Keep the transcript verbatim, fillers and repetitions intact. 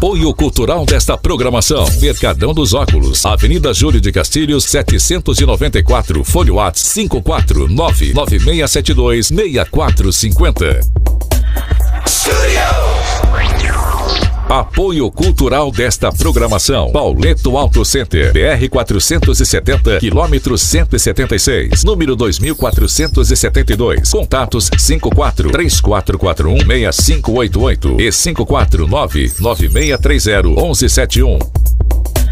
Apoio cultural desta programação: Mercadão dos Óculos, Avenida Júlio de Castilhos, setecentos e noventa e quatro, Fone WhatsApp cinco quatro nove nove seis sete dois seis quatro cinco zero. Apoio cultural desta programação: Pauleto Auto Center, B R quatrocentos e setenta, quilômetro cento e setenta e seis, número dois mil quatrocentos e setenta e dois. Contatos cinco quatro três quatro quatro um seis cinco oito oito e cinco quatro nove nove seis três zero um um sete um.